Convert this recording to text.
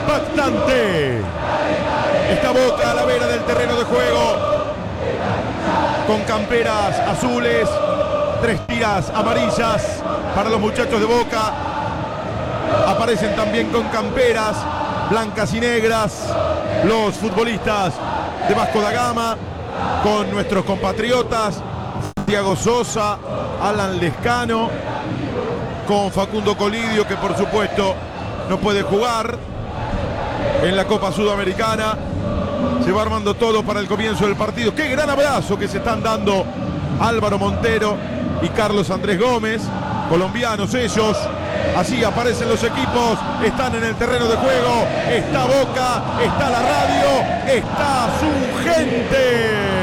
impactante. Está Boca a la vera del terreno de juego, con camperas azules, 3 tiras amarillas para los muchachos de Boca. Aparecen también con camperas blancas y negras los futbolistas de Vasco da Gama, con nuestros compatriotas Thiago Sosa, Alan Lescano, con Facundo Colidio, que por supuesto no puede jugar en la Copa Sudamericana. Se va armando todo para el comienzo del partido. Qué gran abrazo que se están dando Álvaro Montero y Carlos Andrés Gómez, colombianos ellos. Así aparecen los equipos, están en el terreno de juego. Está Boca, está la radio, está su gente.